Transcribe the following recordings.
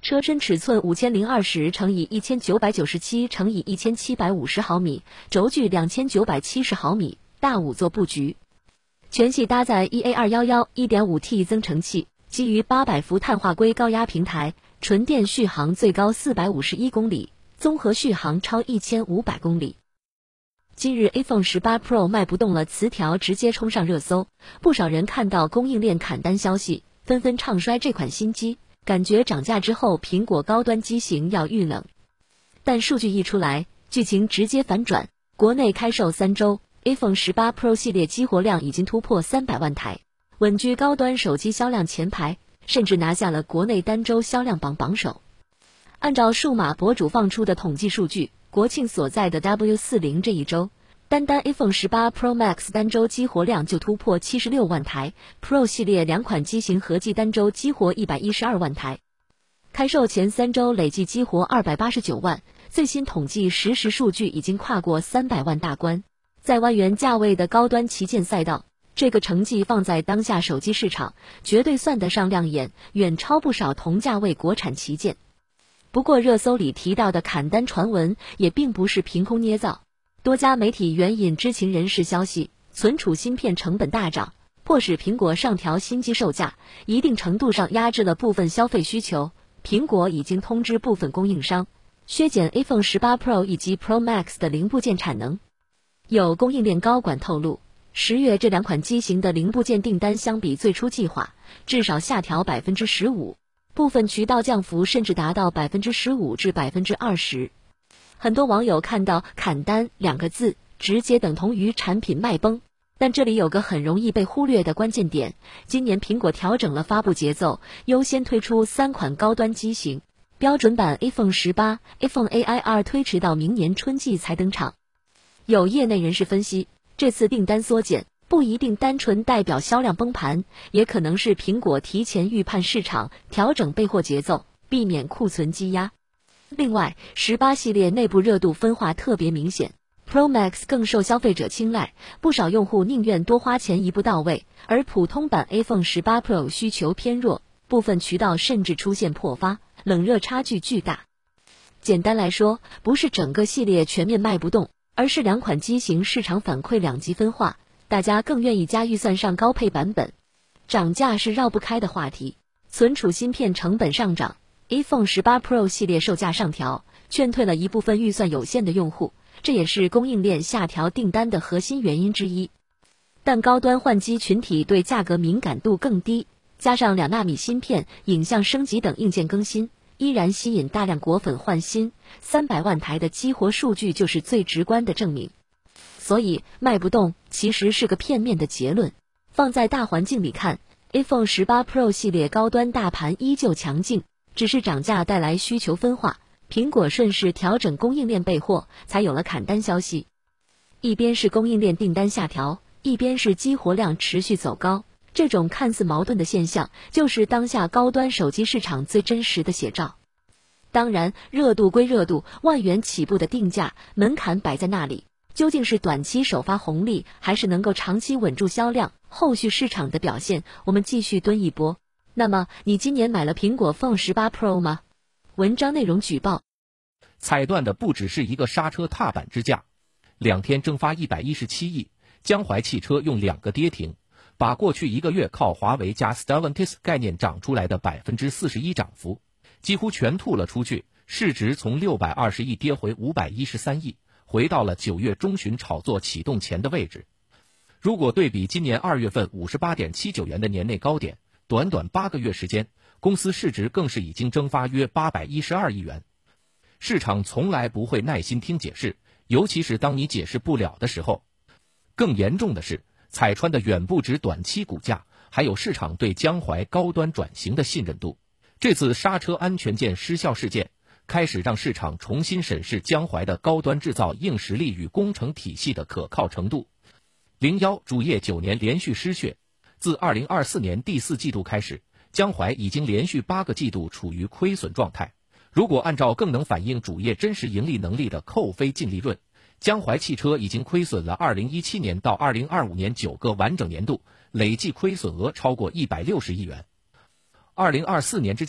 车身尺寸5020乘以1997乘以1750毫米，轴距2970毫米，大5座布局。全系搭载 EA211 1.5T 增程器，基于800伏碳化硅高压平台，纯电续航最高451公里，综合续航超1500公里。今日 iPhone 18 Pro 卖不动了，词条直接冲上热搜，不少人看到供应链砍单消息，纷纷唱衰这款新机，感觉涨价之后苹果高端机型要遇冷。但数据一出来，剧情直接反转，国内开售3周，iPhone 18 Pro 系列激活量已经突破300万台，稳居高端手机销量前排，甚至拿下了国内单周销量榜首。按照数码博主放出的统计数据，国庆所在的 W40 这一周，单 iPhone 18 Pro Max 单周激活量就突破76万台 ，Pro 系列2款机型合计单周激活112万台。开售前3周累计激活289万，最新统计实时数据已经跨过300万大关。在万元价位的高端旗舰赛道，这个成绩放在当下手机市场，绝对算得上亮眼，远超不少同价位国产旗舰。不过热搜里提到的砍单传闻也并不是凭空捏造，多家媒体援引知情人士消息，存储芯片成本大涨，迫使苹果上调新机售价，一定程度上压制了部分消费需求。苹果已经通知部分供应商，削减 iPhone 18 Pro 以及 Pro Max 的零部件产能。有供应链高管透露，10月这2款机型的零部件订单相比最初计划，至少下调 15%， 部分渠道降幅甚至达到 15% 至 20%。很多网友看到砍单2个字，直接等同于产品卖崩。但这里有个很容易被忽略的关键点，今年苹果调整了发布节奏，优先推出3款高端机型，标准版 iPhone 18、iPhone AI2 推迟到明年春季才登场。有业内人士分析，这次订单缩减不一定单纯代表销量崩盘，也可能是苹果提前预判市场，调整备货节奏，避免库存积压。另外，18系列内部热度分化特别明显，Pro Max 更受消费者青睐，不少用户宁愿多花钱一步到位，而普通版 iPhone 18 Pro 需求偏弱，部分渠道甚至出现破发，冷热差距巨大。简单来说，不是整个系列全面卖不动，而是2款机型市场反馈两极分化，大家更愿意加预算上高配版本。涨价是绕不开的话题，存储芯片成本上涨， iPhone 18 Pro 系列售价上调，劝退了一部分预算有限的用户，这也是供应链下调订单的核心原因之一。但高端换机群体对价格敏感度更低，加上2纳米芯片、影像升级等硬件更新，依然吸引大量果粉换新，300万台的激活数据就是最直观的证明。所以卖不动其实是个片面的结论，放在大环境里看， iPhone 18 Pro 系列高端大盘依旧强劲，只是涨价带来需求分化，苹果顺势调整供应链备货，才有了砍单消息。一边是供应链订单下调，一边是激活量持续走高，这种看似矛盾的现象，就是当下高端手机市场最真实的写照。当然，热度归热度，万元起步的定价门槛摆在那里，究竟是短期首发红利，还是能够长期稳住销量，后续市场的表现，我们继续蹲一波。那么，你今年买了苹果 iPhone 18 Pro 吗？文章内容举报。 踩断的不只是一个刹车踏板支架，2天蒸发117亿，江淮汽车用2个跌停，把过去1个月靠华为加 Stellantis 概念涨出来的 41% 涨幅，几乎全吐了出去，市值从620亿跌回513亿，回到了9月中旬炒作启动前的位置。如果对比今年2月份 58.79 元的年内高点，短短8个月时间，公司市值更是已经蒸发约812亿元。市场从来不会耐心听解释，尤其是当你解释不了的时候。更严重的是，踩穿的远不止短期股价，还有市场对江淮高端转型的信任度。这次刹车安全键失效事件，开始让市场重新审视江淮的高端制造硬实力与工程体系的可靠程度。01主业9年连续失血，自2024年第4季度开始，江淮已经连续8个季度处于亏损状态。如果按照更能反映主业真实盈利能力的扣非净利润，江淮汽车已经亏损了2017年到2025年9个完整年度，累计亏损额超过160亿元。2024年之前，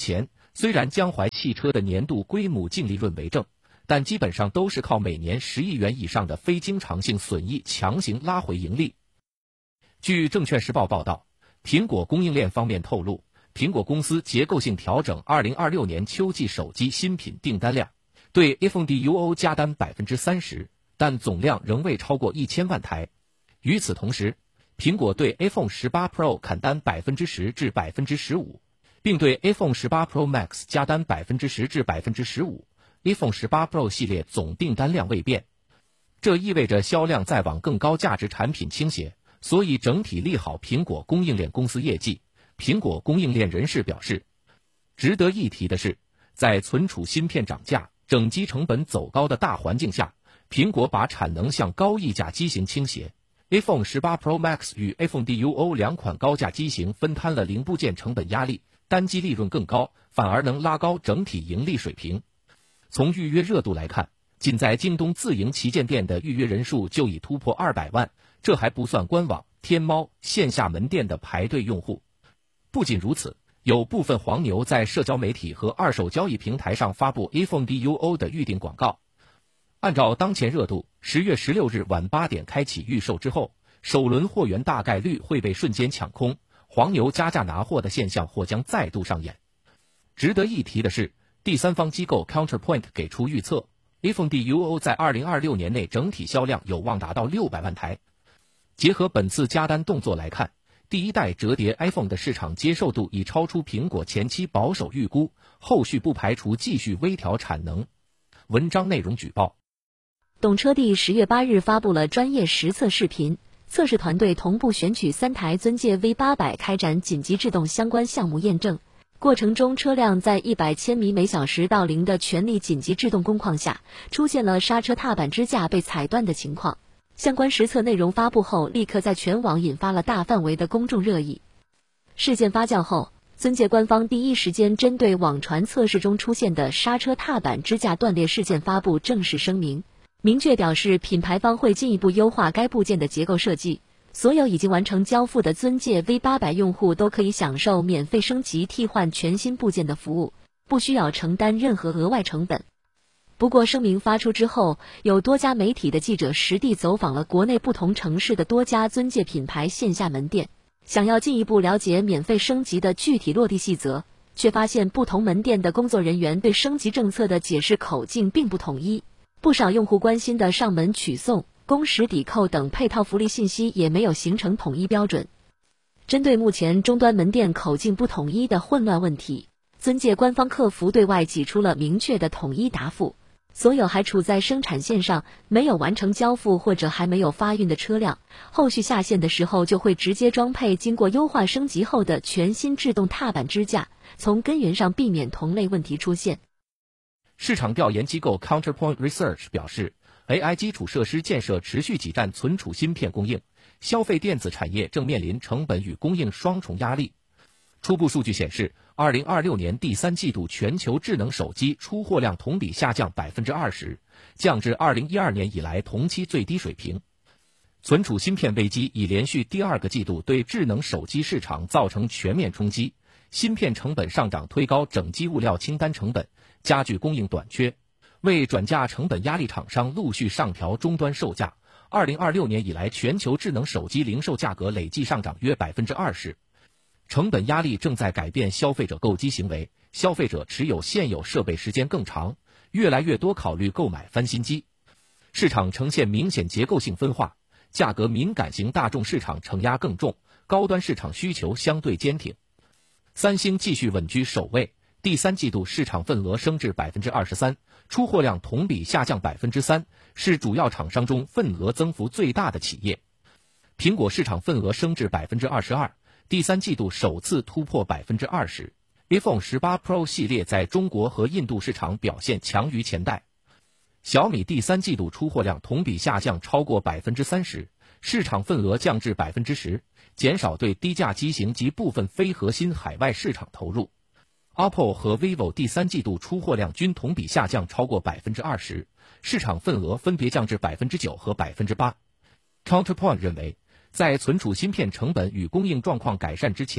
虽然江淮汽车的年度规模净利润为正，但基本上都是靠每年10亿元以上的非经常性损益强行拉回盈利。据证券时报报道，苹果供应链方面透露，苹果公司结构性调整2026年秋季手机新品订单量，对 iPhone Duo 加单 30%， 但总量仍未超过1000万台。与此同时，苹果对 iPhone 18 Pro 砍单 10%至 15%， 并对 iPhone 18 Pro Max 加单 10%至 15%， iPhone 18 Pro 系列总订单量未变。这意味着销量在往更高价值产品倾斜，所以整体利好苹果供应链公司业绩。苹果供应链人士表示，值得一提的是，在存储芯片涨价、整机成本走高的大环境下，苹果把产能向高溢价机型倾斜。iPhone 18 Pro Max 与 iPhone Duo 两款高价机型分摊了零部件成本压力，单机利润更高，反而能拉高整体盈利水平。从预约热度来看，仅在京东自营旗舰店的预约人数就已突破200万，这还不算官网、天猫、线下门店的排队用户。不仅如此，有部分黄牛在社交媒体和二手交易平台上发布 iPhone Duo 的预订广告。按照当前热度，10月16日晚8点开启预售之后，首轮货源大概率会被瞬间抢空，黄牛加价拿货的现象或将再度上演。值得一提的是，第三方机构 Counterpoint 给出预测， iPhone Duo 在2026年内整体销量有望达到600万台。结合本次加单动作来看，第一代折叠 iPhone 的市场接受度已超出苹果前期保守预估，后续不排除继续微调产能。文章内容举报。 懂车帝10月8日发布了专业实测视频，测试团队同步选取3台尊界 V800 开展紧急制动相关项目验证，过程中车辆在100千米每小时到0的全力紧急制动工况下，出现了刹车踏板支架被踩断的情况。相关实测内容发布后，立刻在全网引发了大范围的公众热议。事件发酵后，尊界官方第一时间针对网传测试中出现的刹车踏板支架断裂事件发布正式声明，明确表示品牌方会进一步优化该部件的结构设计，所有已经完成交付的尊界 V800 用户都可以享受免费升级替换全新部件的服务，不需要承担任何额外成本。不过声明发出之后，有多家媒体的记者实地走访了国内不同城市的多家尊界品牌线下门店，想要进一步了解免费升级的具体落地细则，却发现不同门店的工作人员对升级政策的解释口径并不统一，不少用户关心的上门取送、工时抵扣等配套福利信息也没有形成统一标准。针对目前终端门店口径不统一的混乱问题，尊界官方客服对外给出了明确的统一答复。所有还处在生产线上没有完成交付或者还没有发运的车辆，后续下线的时候就会直接装配经过优化升级后的全新制动踏板支架，从根源上避免同类问题出现。 市场调研机构 Counterpoint Research 表示， AI 基础设施建设持续挤占存储芯片供应，消费电子产业正面临成本与供应双重压力。初步数据显示，2026年第3季度全球智能手机出货量同比下降 20%， 降至2012年以来同期最低水平。存储芯片危机已连续第2个季度对智能手机市场造成全面冲击，芯片成本上涨推高整机物料清单成本，加剧供应短缺，为转嫁成本压力，厂商陆续上调终端售价。2026年以来，全球智能手机零售价格累计上涨约 20%。成本压力正在改变消费者购机行为，消费者持有现有设备时间更长，越来越多考虑购买翻新机。市场呈现明显结构性分化，价格敏感型大众市场承压更重，高端市场需求相对坚挺。三星继续稳居首位，第3季度市场份额升至 23%， 出货量同比下降 3%， 是主要厂商中份额增幅最大的企业。苹果市场份额升至 22%，第3季度首次突破 20%。 iPhone 18 Pro 系列在中国和印度市场表现强于前代。小米第3季度出货量同比下降超过 30%， 市场份额降至 10%， 减少对低价机型及部分非核心海外市场投入。OPPO 和 vivo 第3季度出货量均同比下降超过 20%， 市场份额分别降至 9% 和 8%。 Counterpoint 认为，在存储芯片成本与供应状况改善之前，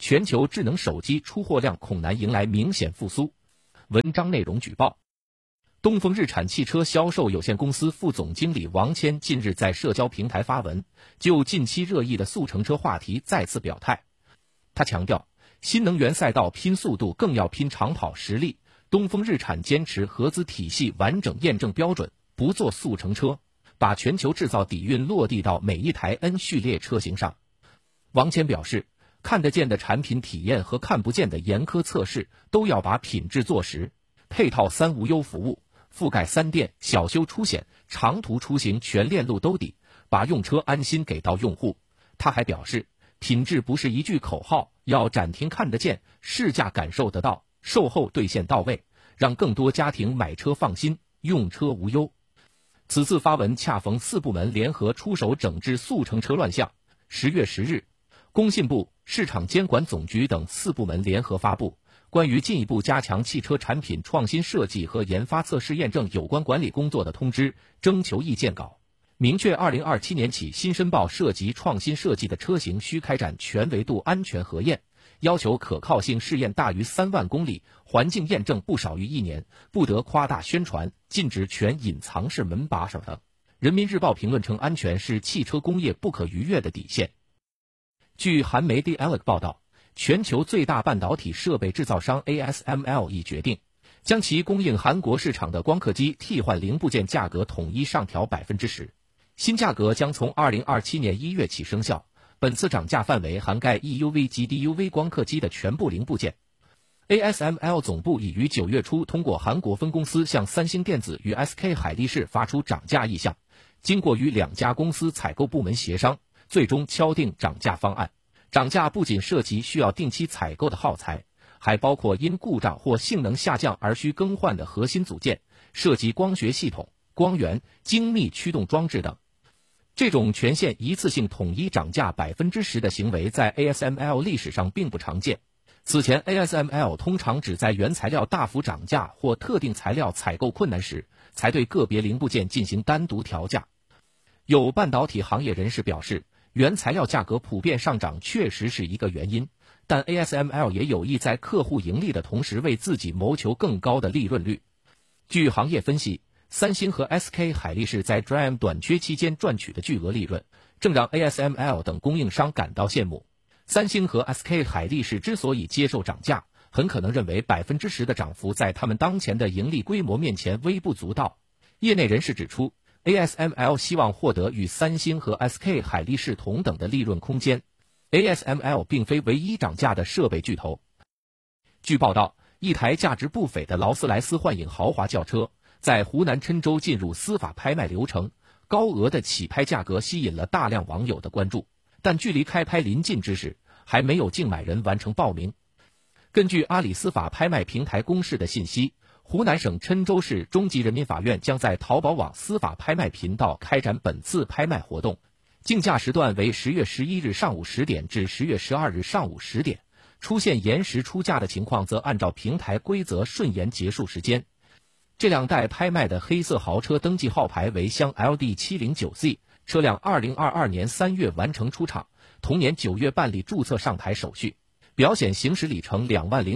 全球智能手机出货量恐难迎来明显复苏。文章内容举报：东风日产汽车销售有限公司副总经理王谦近日在社交平台发文，就近期热议的速成车话题再次表态。他强调，新能源赛道拼速度更要拼长跑实力，东风日产坚持合资体系完整验证标准，不做速成车，把全球制造底蕴落地到每一台 N 序列车型上。王谦表示，看得见的产品体验和看不见的严苛测试都要把品质做实，配套3无忧服务，覆盖3电、小修出险、长途出行全链路兜底，把用车安心给到用户。他还表示，品质不是一句口号，要展厅看得见，试驾感受得到，售后兑现到位，让更多家庭买车放心，用车无忧。此次发文恰逢4部门联合出手整治速成车乱象。10月10日，工信部、市场监管总局等4部门联合发布关于进一步加强汽车产品创新设计和研发测试验证有关管理工作的通知征求意见稿，明确2027年起新申报涉及创新设计的车型需开展全维度安全核验，要求可靠性试验大于3万公里，环境验证不少于1年，不得夸大宣传，禁止全隐藏式门把手等。人民日报评论称，安全是汽车工业不可逾越的底线。据韩媒 Dialog 报道，全球最大半导体设备制造商 ASML 已决定将其供应韩国市场的光刻机替换零部件价格统一上调 10%， 新价格将从2027年1月起生效。本次涨价范围涵盖 EUV 及 DUV 光刻机的全部零部件。ASML 总部已于9月初通过韩国分公司向三星电子与 SK 海力士发出涨价意向，经过与2家公司采购部门协商，最终敲定涨价方案。涨价不仅涉及需要定期采购的耗材，还包括因故障或性能下降而需更换的核心组件，涉及光学系统、光源、精密驱动装置等。这种全线一次性统一涨价 10% 的行为在 ASML 历史上并不常见。此前 ASML 通常只在原材料大幅涨价或特定材料采购困难时，才对个别零部件进行单独调价。有半导体行业人士表示，原材料价格普遍上涨确实是一个原因，但 ASML 也有意在客户盈利的同时为自己谋求更高的利润率。据行业分析，三星和 SK 海力士在 DRAM 短缺期间赚取的巨额利润，正让 ASML 等供应商感到羡慕。三星和 SK 海力士之所以接受涨价，很可能认为 10% 的涨幅在他们当前的盈利规模面前微不足道。业内人士指出， ASML 希望获得与三星和 SK 海力士同等的利润空间。ASML 并非唯一涨价的设备巨头。据报道，一台价值不菲的劳斯莱斯幻影豪华轿车在湖南郴州进入司法拍卖流程，高额的起拍价格吸引了大量网友的关注，但距离开拍临近之时，还没有竞买人完成报名。根据阿里司法拍卖平台公示的信息，湖南省郴州市中级人民法院将在淘宝网司法拍卖频道开展本次拍卖活动，竞价时段为10月11日上午10点至10月12日上午10点，出现延时出价的情况则按照平台规则顺延结束时间。这辆待拍卖的黑色豪车登记号牌为湘 LD709Z， 车辆2022年3月完成出厂，同年9月办理注册上牌手续，表显行驶里程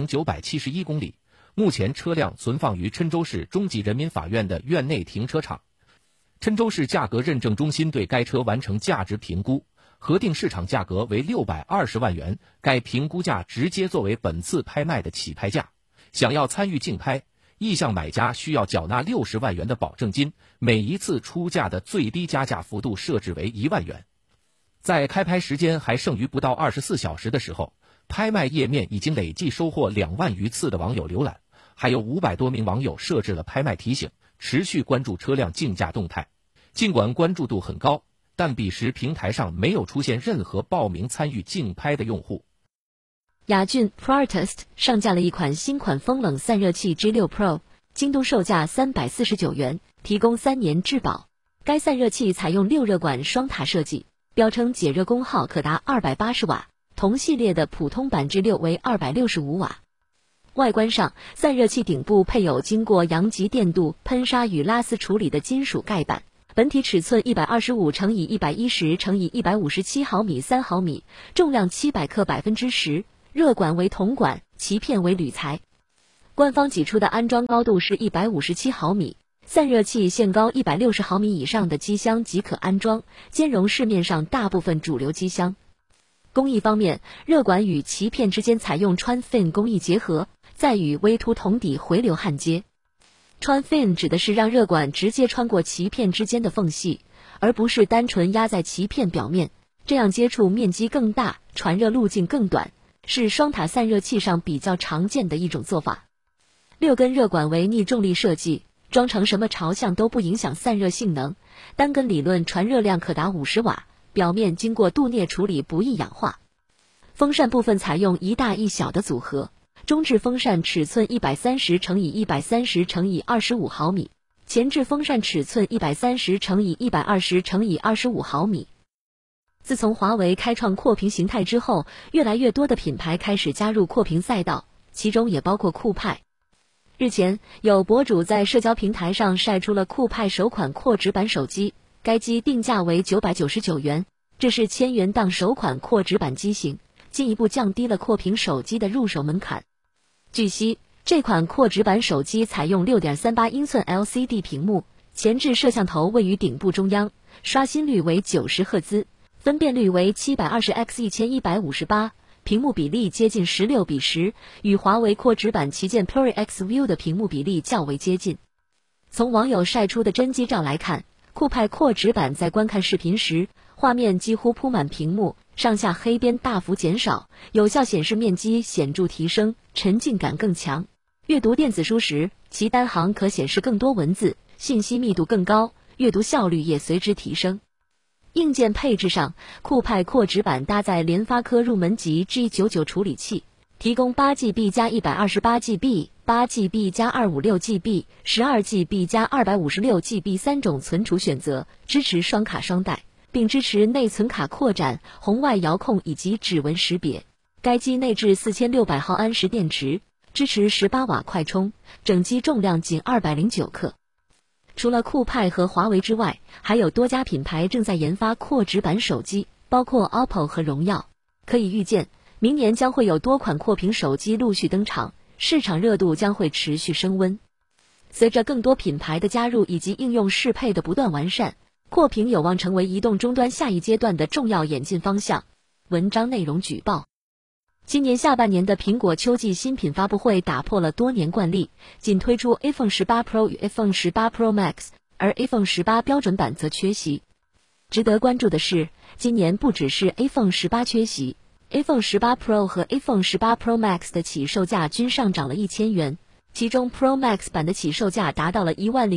20971公里。目前车辆存放于郴州市中级人民法院的院内停车场。郴州市价格认证中心对该车完成价值评估，核定市场价格为620万元，该评估价直接作为本次拍卖的起拍价。想要参与竞拍，意向买家需要缴纳60万元的保证金，每一次出价的最低加价幅度设置为1万元。在开拍时间还剩余不到24小时的时候，拍卖页面已经累计收获2万余次的网友浏览，还有500多名网友设置了拍卖提醒，持续关注车辆竞价动态。尽管关注度很高，但彼时平台上没有出现任何报名参与竞拍的用户。 雅骏 Proartist 上架了一款新款风冷散热器 G6 Pro， 京东售价349元，提供3年质保。该散热器采用6热管双塔设计，标称解热功耗可达280瓦，同系列的普通版 G6 为265瓦。外观上，散热器顶部配有经过阳极电镀、喷砂与拉丝处理的金属盖板，本体尺寸125×110×157毫米3毫米，重量700克10%， 热管为铜管，鳍片为铝材。官方给出的安装高度是157毫米，散热器限高160毫米以上的机箱即可安装，兼容市面上大部分主流机箱。工艺方面，热管与鳍片之间采用穿 fin 工艺结合，再与微凸铜底回流焊接。穿 fin 指的是让热管直接穿过鳍片之间的缝隙，而不是单纯压在鳍片表面，这样接触面积更大，传热路径更短，是双塔散热器上比较常见的一种做法。6根热管为逆重力设计，装成什么朝向都不影响散热性能，单根理论传热量可达50瓦，表面经过镀镍处理不易氧化。风扇部分采用一大一小的组合，中置风扇尺寸130乘以130乘以25毫米，前置风扇尺寸130乘以120乘以25毫米。自从华为开创扩屏形态之后，越来越多的品牌开始加入扩屏赛道，其中也包括酷派。日前，有博主在社交平台上晒出了酷派首款扩直板手机，该机定价为999元，这是1000元档首款扩直板机型，进一步降低了扩屏手机的入手门槛。据悉，这款扩直板手机采用 6.38 英寸 LCD 屏幕，前置摄像头位于顶部中央，刷新率为90赫兹，分辨率为 720x1158，屏幕比例接近16:10，与华为扩直板旗舰 Pro X View 的屏幕比例较为接近。从网友晒出的真机照来看，酷派扩直板在观看视频时，画面几乎铺满屏幕，上下黑边大幅减少，有效显示面积显著提升，沉浸感更强。阅读电子书时，其单行可显示更多文字，信息密度更高，阅读效率也随之提升。硬件配置上，酷派扩直板搭载联发科入门级 G99 处理器，提供 8GB 加 128GB、8GB 加 256GB、12GB 加 256GB 3种存储选择，支持双卡双待，并支持内存卡扩展、红外遥控以及指纹识别。该机内置4600毫安时电池，支持18瓦快充，整机重量仅209克。除了酷派和华为之外，还有多家品牌正在研发扩直板手机，包括 OPPO 和荣耀。可以预见，明年将会有多款扩屏手机陆续登场，市场热度将会持续升温。随着更多品牌的加入以及应用适配的不断完善，扩屏有望成为移动终端下一阶段的重要演进方向。文章内容举报。今年下半年的苹果秋季新品发布会打破了多年惯例，仅推出 iPhone 18 Pro 与 iPhone 18 Pro Max， 而 iPhone 18标准版则缺席。值得关注的是，今年不只是 iPhone 18缺席， iPhone 18 Pro 和 iPhone 18 Pro Max 的起售价均上涨了1000元，其中 Pro Max 版的起售价达到了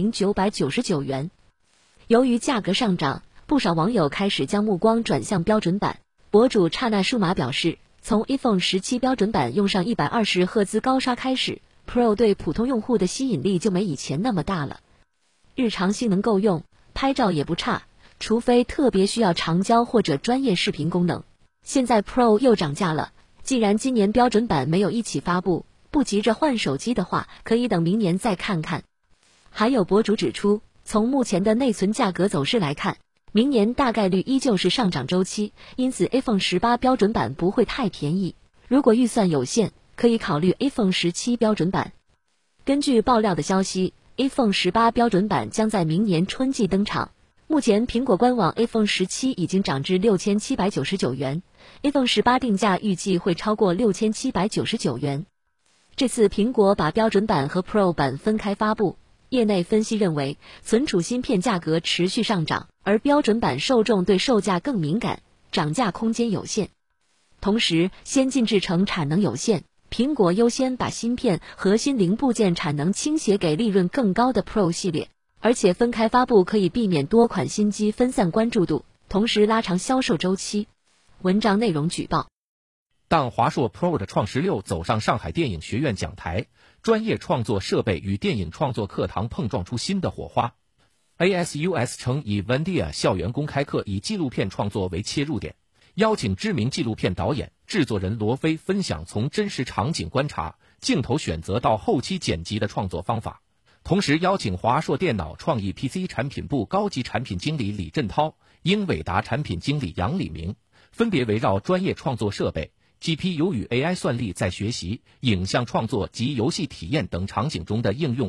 10999元。由于价格上涨，不少网友开始将目光转向标准版。博主刹那数码表示，从 iPhone 17标准版用上120赫兹高刷开始， Pro 对普通用户的吸引力就没以前那么大了。日常性能够用，拍照也不差，除非特别需要长焦或者专业视频功能。现在 Pro 又涨价了，既然今年标准版没有一起发布，不急着换手机的话，可以等明年再看看。还有博主指出，从目前的内存价格走势来看，明年大概率依旧是上涨周期，因此 iPhone 18标准版不会太便宜。如果预算有限，可以考虑 iPhone 17标准版。根据爆料的消息， iPhone 18标准版将在明年春季登场。目前苹果官网 iPhone 17已经涨至6799元， iPhone 18定价预计会超过6799元。这次苹果把标准版和 Pro 版分开发布，业内分析认为，存储芯片价格持续上涨，而标准版受众对售价更敏感，涨价空间有限。同时，先进制程产能有限，苹果优先把芯片核心零部件产能倾斜给利润更高的 Pro 系列，而且分开发布可以避免多款新机分散关注度，同时拉长销售周期。文章内容举报。 当华硕 Pro 的创16走上上海电影学院讲台，专业创作设备与电影创作课堂碰撞出新的火花。ASUS 称以 Vendia 校园公开课以纪录片创作为切入点，邀请知名纪录片导演、制作人罗飞分享从真实场景观察、镜头选择到后期剪辑的创作方法。同时邀请华硕电脑创意 PC 产品部高级产品经理李振涛、英伟达产品经理杨礼明，分别围绕专业创作设备、 GPU 与 AI 算力在学习、影像创作及游戏体验等场景中的应用。